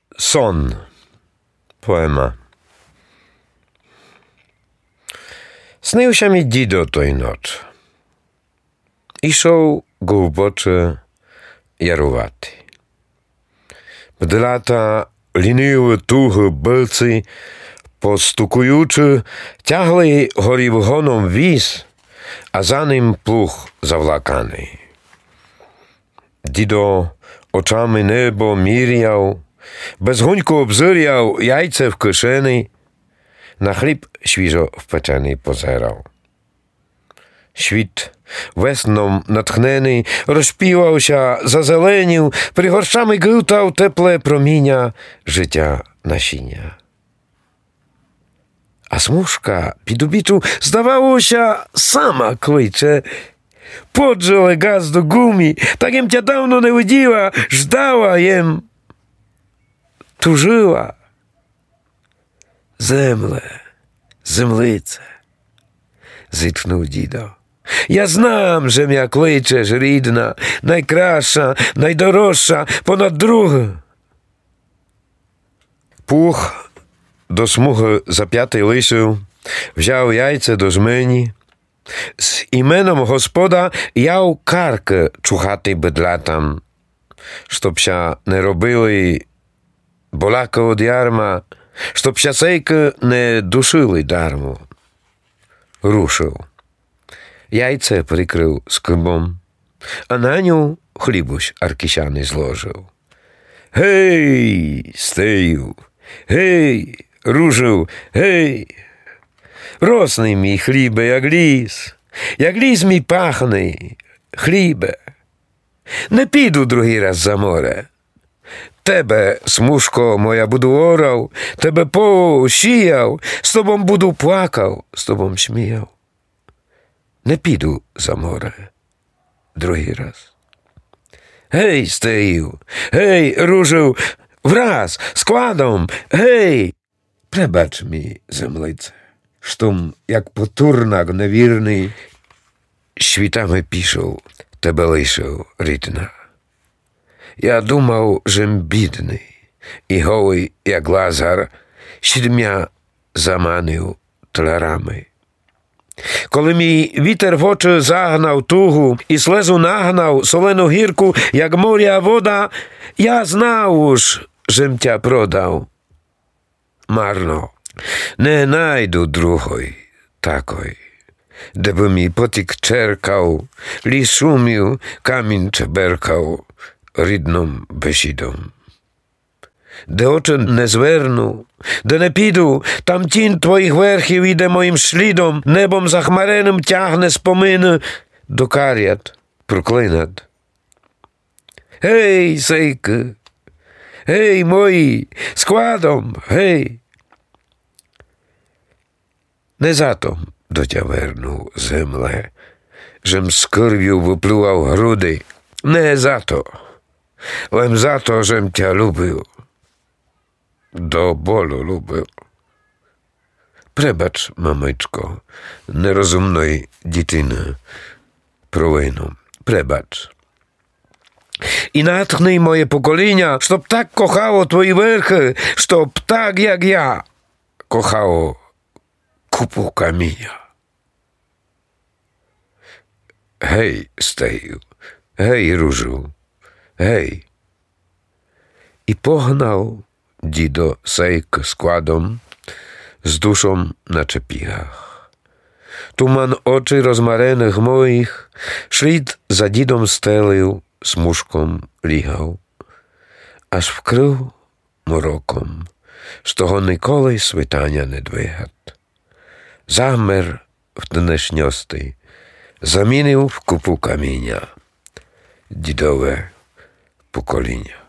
Сон. Poema. Снився мій дідо той ноч. Ішов глибоче ярувати. Бдлята ліниво туги билці, постукуючи, тягли горів гоном віз, а за ним плуг завлаканий. Дідо очами небо міряв, безгонько обзиряв яйце в кишені, на хліб świeżo wpečeний позирав. Świt wesną natchneний rozpiłał zazeleніł, пригоршами гилтав тепле проміння життя насіння. А смужка під обічу, здавалося, сама кличе. Поджеле газ до гумі, так jem тя давно не виділа, ждала jem, тужила. Земле, землице, зітхнув дідо. Я знам, że м'я кличеш, рідна, найкраща, найдорожча, понад друге. Пух до смуги зап'ятий лисів, взяв яйце до жмені, з іменом Господа яв карки чухати бедлатам, щобся не робили боляка од ярма, щоб сясейки не душили дармо. Рушив. Яйце прикрив скибом, а на ню хлібусь аркісяний зложив. Гей, стею, гей, ружив, гей. Росний мій хлібе, як ліс мій пахний, хлібе. Не піду другий раз за море. Тебе, смужко моя, буду орав, тебе посіяв, з тобом буду плакав, з тобом сміяв. Не піду за море другий раз. Гей, стею, гей, ружив, враз, складом, гей. Пребач мій, землице, штом, як потурнак невірний, świtами пішов, тебе лишив, рідна. Я думав, жем бідний, і голий, як Лазар, сідмя заманив тлярами. Коли мій вітер в очі загнав тугу і слезу нагнав солену гірку, як моря вода, я знав уж, жем тя продав. Марно, не найду другої такої, де би мій потік черкав, ліс шумів, камінь чеберкав, рідним бесідом. Де очі не зверну, де не піду, там тінь твоїх верхів іде моїм слідом, небом захмареним тягне спомини до карят проклинат. Гей, сейки, гей, мої, складом, гей. Не затом до тя верну, земле, жем з кирв'ю виплював груди, не зато. Лем за то, żem тя любив, до болю любив. Пребач, мамичко, нерозумної дитини, провину. Пребач. І натхни моє покоління, щоб так кохало твої верхи, щоб так, як я, кохало купу каміння. Гей, стею, гей, ружу, гей. І погнав дідо сейк складом, з душом наче пігах. Туман очі розмарених моїх, шлід за дідом стелив, смужком лігав, аж вкрив мороком, з того ніколи світання не двигат. Замер в днешньости, замінив в купу каміння дідове покоління.